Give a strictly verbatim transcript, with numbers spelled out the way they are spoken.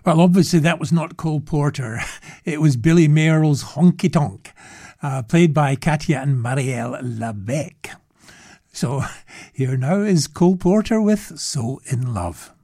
Well, obviously that was not Cole Porter. It was Billy Mayerl's Honky Tonk, uh, played by Katia and Marielle Lebec. So here now is Cole Porter with So In Love.